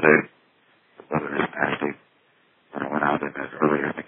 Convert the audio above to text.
today. The weather is nasty. When I went out in it earlier in the